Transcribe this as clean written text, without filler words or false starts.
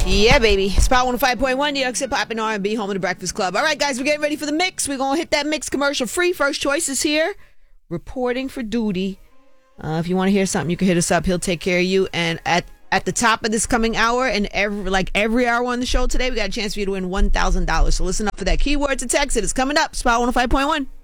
Yeah, baby. Spot 105.1, New York Hip Hop and R&B, home of the Breakfast Club. All right, guys, we're getting ready for the mix. We're going to hit that mix commercial free. First Choice is here, reporting for duty. If you want to hear something, you can hit us up. He'll take care of you. And at the top of this coming hour and every hour on the show today, we got a chance for you to win $1,000. So listen up for that. Keyword to text it. It's coming up. Spot 105.1.